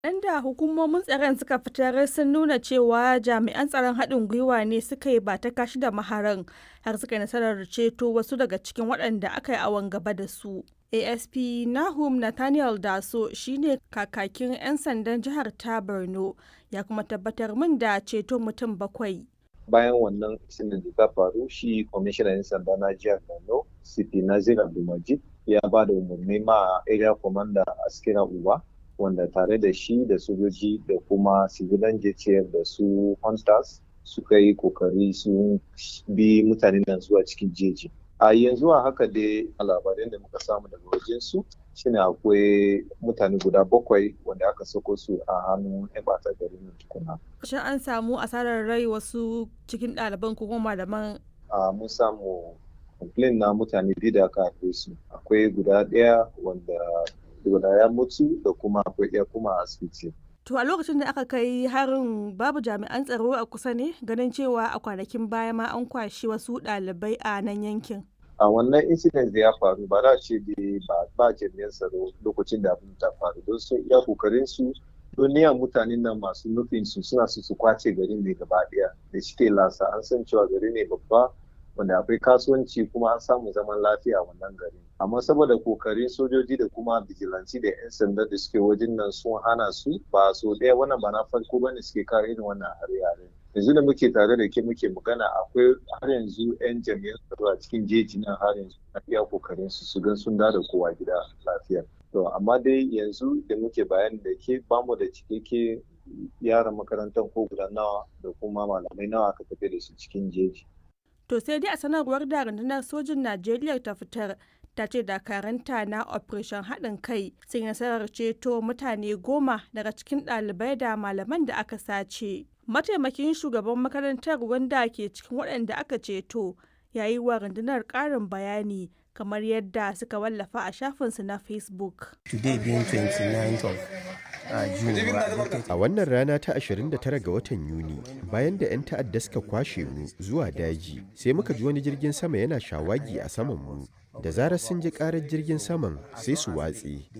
Nan da hukumomin tsaron suka fitar sun nuna cewa jami'an tsaron haɗin gwiwa ne suka yi ba ta kashi da maharan har suka yi nasarar ceto wasu daga cikin waɗanda aka yi awon gaba da su. ASP Nahum Nathaniel Daso shine kakakin 'yan sandan jihar ta Borno ya kuma tabbatar min da ceto mutum 7. Bayan wannan incident da ta faru shi kwamishinan 'yan sanda na jihar Borno CP Nazir Abdulmajid ya ba da umarni ma area commander Askira Uba wanda tare da shi da sojoji da kuma civilian JTF da su hunters suka yi kokari sun bi mutanen nan zuwa cikin jeji. A yanzu a haka dai labaran da muka samu daga wajen su shine akwai mutane guda 7 wanda aka sako su a hannun 'yan ɓata garin tukuna. Shin an samu asarar rai wasu cikin ɗaliban ko kuma malaman? Mun samu complain na mutane 2 da aka haife su. Akwai guda 1 wanda ya mutu da kuma akwai 1 kuma a asibiti. To a lokacin da aka kai harin babu jami'an tsaro a kusa ne ganin cewa a kwanakin baya ma an kwashi wasu ɗalibai a nan yankin. A wannan incident da ya faru ba za a ce ba jami'an tsaro lokacin da abin ta faru don sun iya kokarin su duniya mutanen nan masu nufin su suna su kwace garin ne gaba daya da shike lasa an san cewa gari ne babba wanda akwai kasuwanci kuma an samu zaman lafiya a wannan gari amma saboda kokarin sojoji da kuma bijilanci da 'yan sanda da suke wajen nan sun hana su ba so ɗaya wannan ba na farko bane suke kare irin wannan hare-hare yanzu da muke tare da ke muke magana akwai har yanzu 'yan jami'an tsaro a cikin jeji nan har yanzu na iya kokarin su gan sun da kowa gida lafiya to amma dai yanzu da muke bayani da ke bamu da cikakke yaran makarantar ko guda nawa da kuma malamai nawa aka tafi da su cikin jeji. To sai dai a sanarwar da rundunar sojin Najeriya ta fitar ta ce dakaranta na operation haɗin kai sun nasarar ceto mutane 10 daga cikin ɗalibai da malaman da aka sace. Mataimakin shugaban makarantar wanda ke cikin waɗanda aka ceto ya yi wa rundunar ƙarin bayani kamar yadda suka wallafa a shafinsu na Facebook. Today being 29th of A wannan rana ta 29 ga watan Yuni, bayan da 'yan ta'adda suka kwashe mu zuwa daji, sai muka ji wani jirgin sama yana shawagi a saman mu. Da zarar sun ji karar jirgin saman sai su watse.